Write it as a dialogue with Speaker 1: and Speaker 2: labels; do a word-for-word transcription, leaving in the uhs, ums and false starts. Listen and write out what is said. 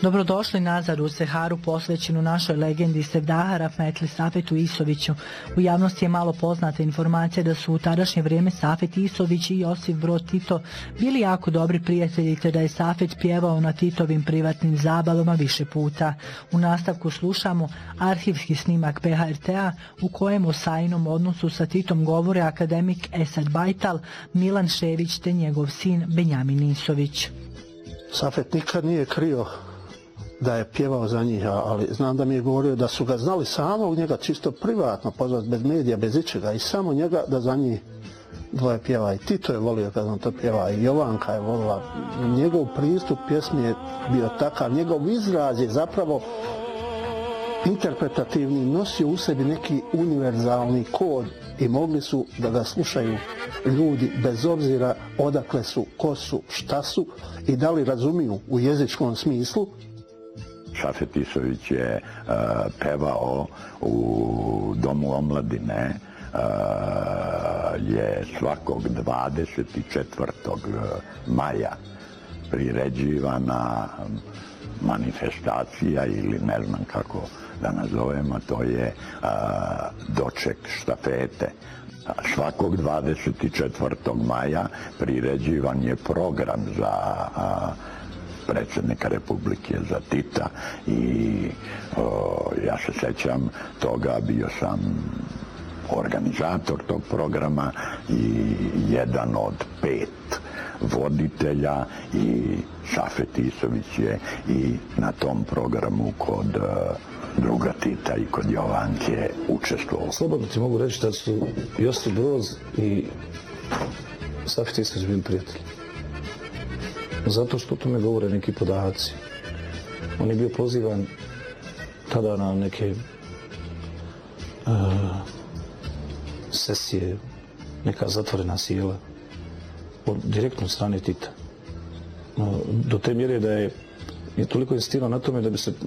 Speaker 1: Dobrodošli nazad u Seharu posvećenu našoj legendi Sevdaha Rahmetli Safetu Isoviću. U javnosti je malo poznata informacija da su u tadašnje vrijeme Safet Isović i Josip Broz Tito bili jako dobri prijatelji, te da je Safet pjevao na Titovim privatnim zabavama više puta. U nastavku slušamo arhivski snimak P H R T-a u kojem o Sajinom odnosu sa Titom govore akademik Esad Bajtal, Milan Šević te njegov sin Benjamin Isović.
Speaker 2: Safet nikad nije krio da je pjevao za njih, ali znam da mi je govorio da su ga znali samog njega čisto privatno pozvati, bez medija, bez ičega, i samo njega da za njih dvoje pjeva. I Tito je volio kad on to pjeva, i Jovanka je volila. Njegov pristup pjesmi je bio takav, njegov izraz je zapravo interpretativni, nosio u sebi neki univerzalni kod i mogli su da ga slušaju ljudi bez obzira odakle su, ko su, šta su i da li razumiju u jezičkom smislu.
Speaker 3: Safet Isović je uh, pevao u Domu omladine, uh, je svakog dvadeset četvrtog maja priređivana manifestacija ili ne znam kako da nazovemo, to je uh, doček štafete. Svakog dvadeset četvrtog maja priređivan je program za uh, predsjednika Republike, za Tita, i o, ja se sjećam toga, bio sam organizator tog programa i jedan od pet voditelja, i Safet Isović je i na tom programu kod uh, druga Tita i kod Jovanke učestvovao.
Speaker 4: Slobodno ti mogu reći da su Josip Broz i Safet Isović bili prijatelji. Zato što o tome govore neki podaci. On je bio pozivan tada na neke uh, sesije, neka zatvorena sjela, od direktno strane Tita. Uh, do te mjere da je, je toliko insistirao na tome da bi se